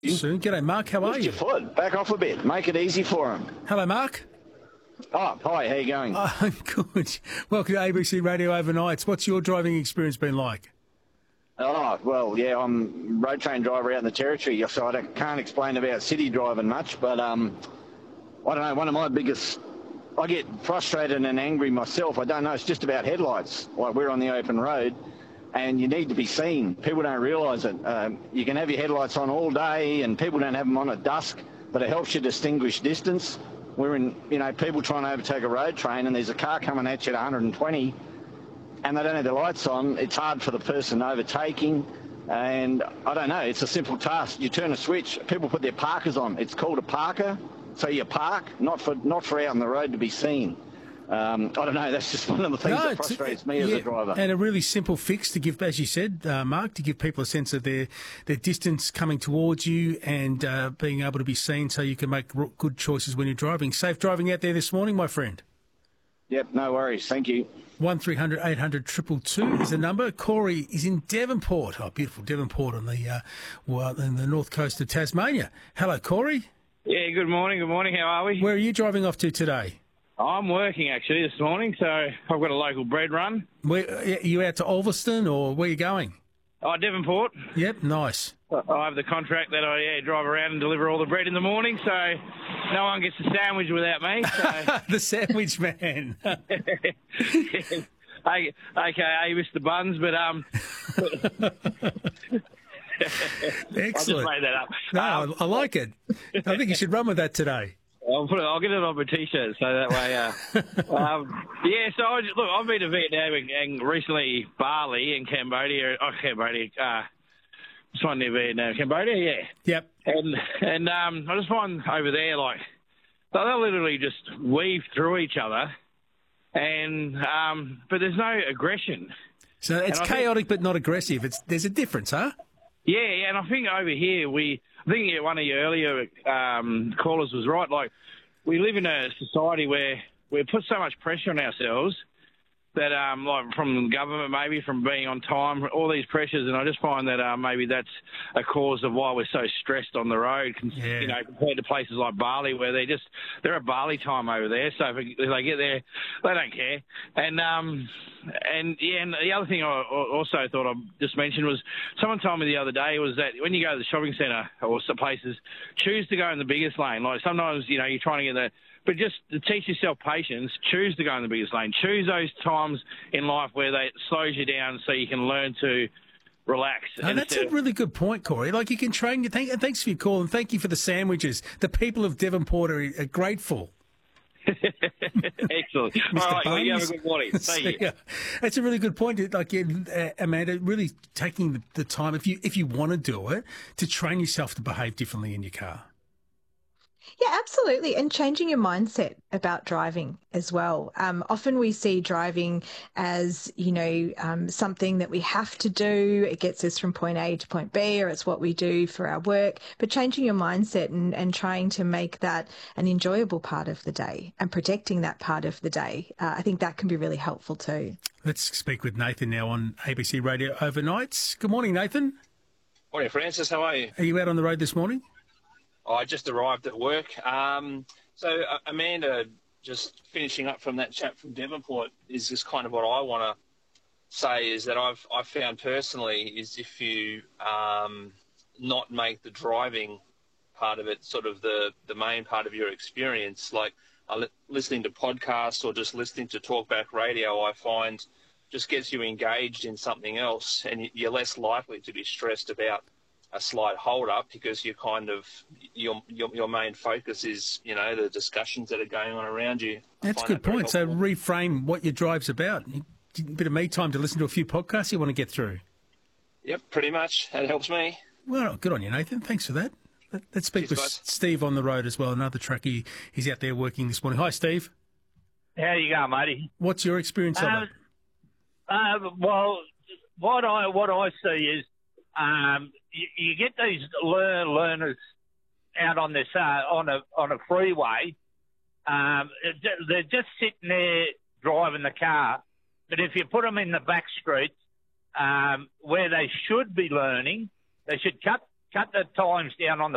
Soon. G'day, Mark. How are Lift you? your foot. Back off a bit. Make it easy for him. Hello, Mark. Oh, hi. How you going? I'm good. Welcome to ABC Radio Overnights. What's your driving experience been like? Oh, well, yeah, I'm a road train driver out in the Territory, so I can't explain about city driving much, but I don't know, one of my biggest... I get frustrated and angry myself. I don't know, it's just about headlights. Like, we're on the open road, and you need to be seen. People don't realise it. You can have your headlights on all day, and people don't have them on at dusk, but it helps you distinguish distance. We're in, people trying to overtake a road train, and there's a car coming at you at 120, and they don't have their lights on. It's hard for the person overtaking, and I don't know, it's a simple task. You turn a switch, people put their parkers on. It's called a parker, so you park, not for out on the road to be seen. I don't know, that's just one of the things that frustrates me as a driver. And a really simple fix to give, as you said, Mark, to give people a sense of their distance coming towards you and being able to be seen so you can make good choices when you're driving. Safe driving out there this morning, my friend. Yep, no worries. Thank you. 1300 800 222 is the number. Corey is in Devonport. Oh, beautiful Devonport on the in the north coast of Tasmania. Hello, Corey. Yeah, good morning. Good morning. How are we? Where are you driving off to today? I'm working actually this morning, so I've got a local bread run. Are you out to Ulverston or where are you going? Oh, Devonport. Yep, nice. I have the contract that I drive around and deliver all the bread in the morning, so no one gets a sandwich without me. So. The sandwich man. Okay, Mr. Buns, but Excellent. I just made that up. No, I like it. I think you should run with that today. I'll get it on my T-shirt so that way. So I've been to Vietnam and recently Bali and Cambodia. It's one near Vietnam, Cambodia. Yeah. Yep. And I just find over there they'll literally just weave through each other, and but there's no aggression. So it's chaotic but not aggressive. There's a difference, huh? Yeah, and I think over here I think one of your earlier callers was right. Like, we live in a society where we put so much pressure on ourselves that, like from the government, maybe from being on time, all these pressures, and I just find that maybe that's a cause of why we're so stressed on the road, compared to places like Bali, where they're at Bali time over there, so if they get there, they don't care. And the other thing I also thought I'd just mention was, someone told me the other day was that when you go to the shopping centre or some places, choose to go in the biggest lane. Like, sometimes, you're trying to get but just to teach yourself patience, choose to go in the biggest lane. Choose those times in life where it slows you down so you can learn to relax. Oh, that's a really good point, Corey. Like, you can train. Thanks for your call, and thank you for the sandwiches. The people of Devonport are grateful. Excellent. All right, well, you have a good morning. Thank you. That's a really good point. Like, Amanda, really taking the time, if you want to do it, to train yourself to behave differently in your car. Yeah, absolutely. And changing your mindset about driving as well. Often we see driving as, something that we have to do. It gets us from point A to point B, or it's what we do for our work. But changing your mindset and trying to make that an enjoyable part of the day and protecting that part of the day, I think that can be really helpful too. Let's speak with Nathan now on ABC Radio Overnights. Good morning, Nathan. Morning, Francis. How are you? Are you out on the road this morning? I just arrived at work. So Amanda, just finishing up from that chat from Devonport, is just kind of what I want to say is that I've found personally is if you not make the driving part of it sort of the main part of your experience, like listening to podcasts or just listening to talkback radio, I find just gets you engaged in something else, and you're less likely to be stressed about a slight hold up because you're kind of your main focus is the discussions that are going on around you. That's a good point. So reframe what your drive's about. A bit of me time to listen to a few podcasts you want to get through. Yep, pretty much. That helps me. Well, good on you, Nathan. Thanks for that. Let's speak with Steve on the road as well. Another truckie. He's out there working this morning. Hi, Steve. How you going, matey? What's your experience of it? Well, what I see is you get these learners out on this on a freeway. They're just sitting there driving the car, but if you put them in the back streets where they should be learning, they should cut the times down on the